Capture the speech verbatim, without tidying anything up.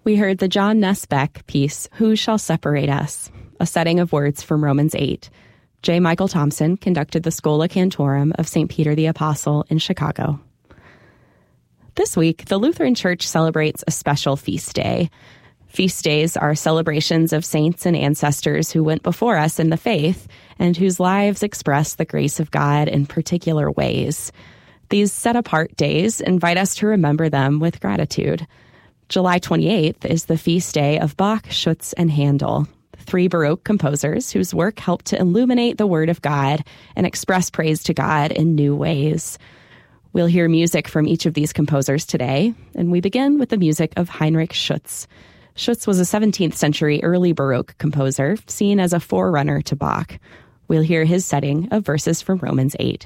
We heard the John Ness Beck piece, Who Shall Separate Us? A setting of words from Romans eight. J. Michael Thompson conducted the Schola Cantorum of Saint Peter the Apostle in Chicago. This week, the Lutheran Church celebrates a special feast day. Feast days are celebrations of saints and ancestors who went before us in the faith and whose lives express the grace of God in particular ways. These set-apart days invite us to remember them with gratitude. July twenty-eighth is the feast day of Bach, Schütz, and Handel, three Baroque composers whose work helped to illuminate the Word of God and express praise to God in new ways. We'll hear music from each of these composers today, and we begin with the music of Heinrich Schütz. Schütz was a seventeenth century early Baroque composer, seen as a forerunner to Bach. We'll hear his setting of verses from Romans eight.